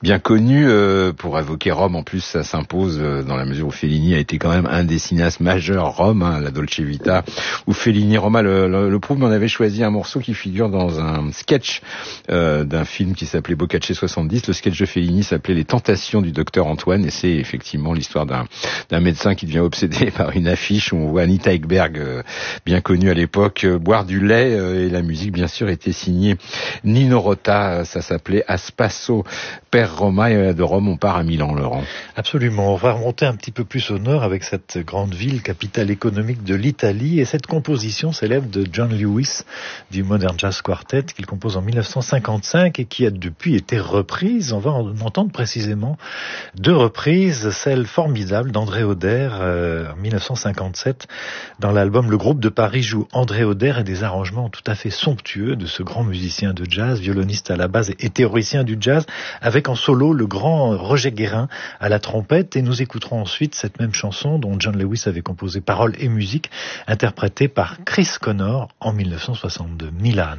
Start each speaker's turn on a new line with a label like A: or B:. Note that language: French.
A: bien connu pour évoquer Rome. En plus, ça s'impose dans la mesure où Fellini a été quand même un des cinéastes majeurs Rome, la Dolce Vita, où Fellini Roma le prouve. Mais on avait choisi un morceau qui figure dans un sketch d'un film qui s'appelait Boccace 70. Le sketch de Fellini s'appelait Les Tentations du docteur Antoine, et c'est effectivement l'histoire d'un médecin qui devient obsédé par une affiche où on voit Anita Ekberg, bien connue à l'époque, boire du lait, et la musique bien sûr était signée Nino Rota. Ça s'appelait A Spasso per Roma, et de Rome on part à Milan, Laurent.
B: Absolument, on va remonter un petit peu plus au nord avec cette grande ville, capitale économique de l'Italie, et cette composition célèbre de John Lewis du Modern Jazz Quartet qu'il compose en 1955 et qui a depuis été reprise. On va en entendre précisément deux reprises, celle formidable d'André Auder en 1957 dans l'album Le Groupe de Paris joue André Auder, et des arrangements tout à fait somptueux de ce grand musicien de jazz, violoniste à la base et théoricien du jazz, avec en solo le grand Roger Guérin à la trompette. Et nous écouterons ensuite cette même chanson dont John Lewis avait composé paroles et musique, interprétée par Chris Connor en 1962, Milan.